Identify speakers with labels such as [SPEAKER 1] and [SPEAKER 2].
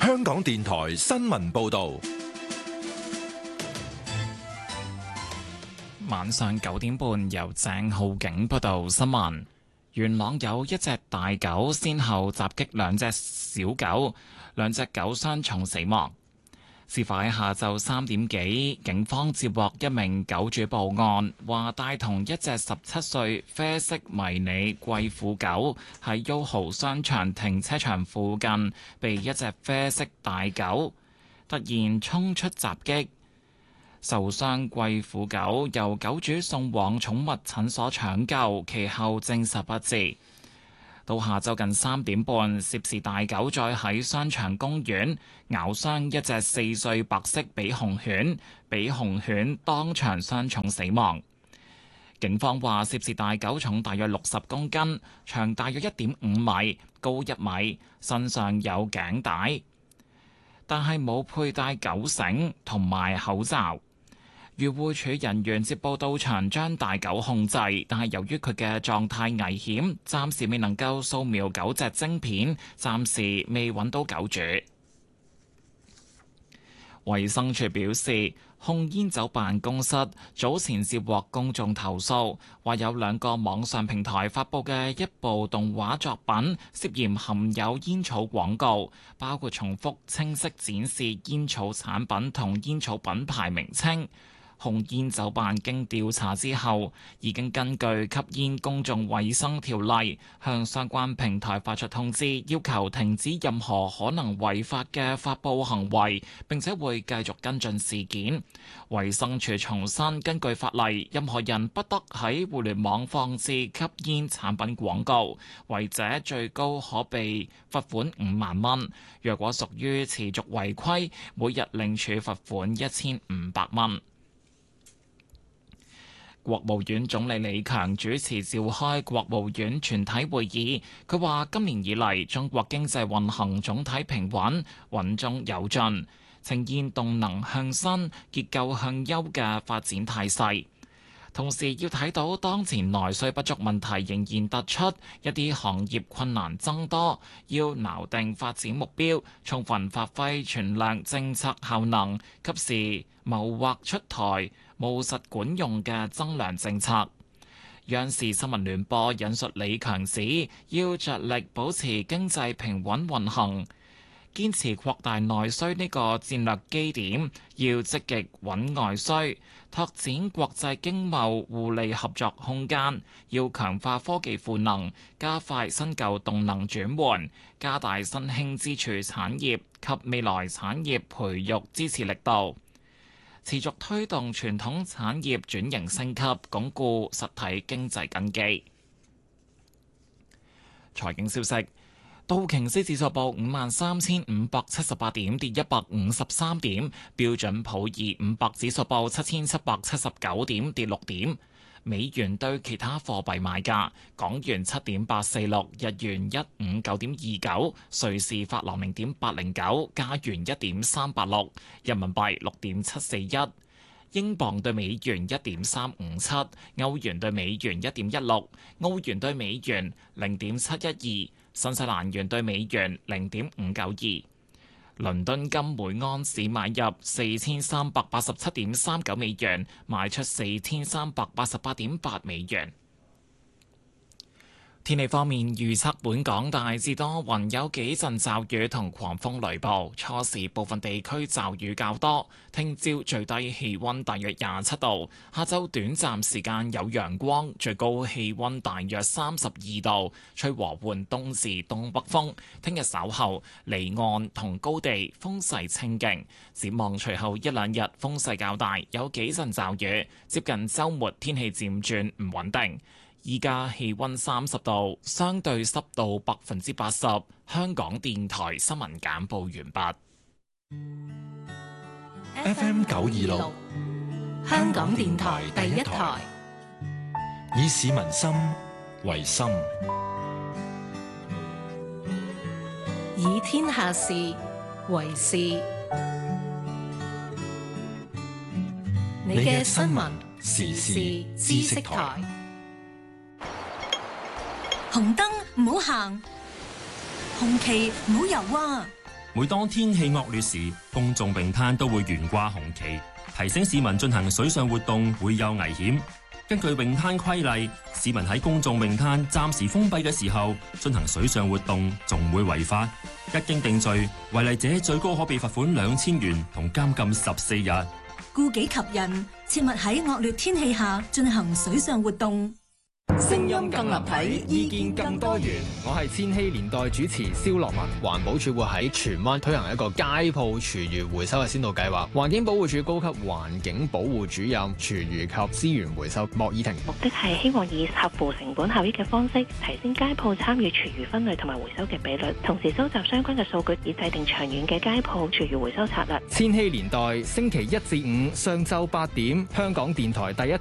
[SPEAKER 1] 香港電台新聞報道。
[SPEAKER 2] 晚上9點半，由鄭浩景報道新聞。元朗有一隻大狗先後襲擊兩隻小狗，兩隻狗傷重死亡。事發喺下晝3點幾，警方接獲一名狗主報案，話帶同一隻17歲啡色迷你貴婦狗喺 YOHO 商場停車場附近，被一隻啡色大狗突然衝出襲擊。受傷貴婦狗由狗主送往寵物診所搶救，其後證實不治。到下晝近3點半，涉事大狗再喺商場公園咬傷一隻4歲白色比熊犬，比熊犬當場傷重死亡。警方話，涉事大狗重大約60公斤，長大約1.5米，高1米，身上有頸帶，但係冇佩戴狗繩同埋口罩。漁護署人員接報到場將大狗控制，但係由於佢嘅狀態危險，暫時未能夠掃描狗隻晶片，暫時未揾到狗主。衛生署表示，控煙酒辦公室早前接獲公眾投訴，話有2個網上平台發布嘅一部動畫作品涉嫌含有煙草廣告，包括重複清晰展示煙草產品同煙草品牌名稱。控煙酒辦經調查之後，已經根據《吸煙公眾衛生條例》向相關平台發出通知，要求停止任何可能違法嘅發布行為，並且會繼續跟進事件。衛生署重申，根據法例，任何人不得喺互聯網放置吸煙產品廣告，違者最高可被罰款5萬蚊。若果屬於持續違規，每日另處罰款1500蚊。國務院總理李強主持召開國務院全體會議，佢話今年以嚟，中國經濟運行總體平穩，穩中有進，呈現動能向新、結構向優嘅發展態勢。同時要睇到當前內需不足問題仍然突出，一啲行業困難增多，要錨定發展目標，充分發揮全量政策效能，及時謀劃出台務實管用嘅增量政策。央視新聞聯播引述李強指，要着力保持經濟平穩運行，堅持擴大內需呢個戰略基點，要積極穩外需，拓展國際經貿互利合作空間，要強化科技賦能，加快新舊動能轉換，加大新興支柱產業及未來產業培育支持力度，持續推動傳統產業轉型升級，鞏固實體經濟根基。財經消息，道瓊斯指數報53,578點，跌153點；標準普爾500指數報7,779點，跌6點。美元對其他貨幣買價：港元7.846，日元159.29，瑞士法郎0.809，加元1.386，人民幣6.741，英鎊對美元1.357，歐元對美元1.16，澳元對美元0.712，新西蘭元對美元0.592。倫敦金每盎司買入4387.39美元，賣出4388.8美元。天氣方面預測，本港大致多雲，有幾陣驟雨同狂風雷暴，初時部分地區驟雨較多。聽朝最低氣溫大約27度，下晝短暫時間有陽光，最高氣溫大約32度，吹和緩東至東北風。聽日稍後離岸同高地風勢清勁，展望隨後一兩日風勢較大，有幾陣驟雨。接近週末天氣漸轉唔穩定。依家氣溫30度，相對濕度80%。香港電台新聞簡報完畢。
[SPEAKER 1] FM 926，
[SPEAKER 3] 香港電台第一台，
[SPEAKER 1] 以市民心為心，
[SPEAKER 3] 以天下事為事。你嘅新聞時事知識台。
[SPEAKER 4] 紅燈唔好行，紅旗唔好游啊！ 每當天氣惡劣時，公眾泳灘都會懸掛紅旗，提醒市民進行水上活動會有危險。根據泳灘規例，市民喺公眾泳灘暫時封閉嘅時候進行水上活動，仲會違法。一經定罪，違例者最高可被罰款2000元同監禁14日。
[SPEAKER 5] 顧己及人，切勿喺惡劣天氣下進行水上活動。
[SPEAKER 6] 聲音更立體，意見更多元。我係千禧年代主持蕭樂文。環保署會喺荃灣推行一個街鋪廚餘回收嘅先導計劃。環境保護署高級環境保護主任廚餘及資源回收莫以婷。
[SPEAKER 7] 目的係希望以合乎成本效益嘅方式，提升街鋪參與廚餘分類同埋回收嘅比率，同時收集相關嘅數據，以制定長遠嘅街鋪廚餘回收策略。
[SPEAKER 6] 千禧年代星期一至五上晝8點，香港電台第一